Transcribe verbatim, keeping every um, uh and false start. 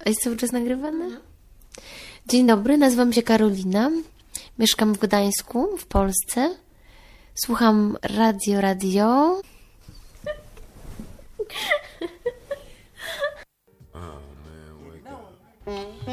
A jest cały czas nagrywane? Dzień dobry, nazywam się Karolina. Mieszkam w Gdańsku, w Polsce. Słucham Radio Radio.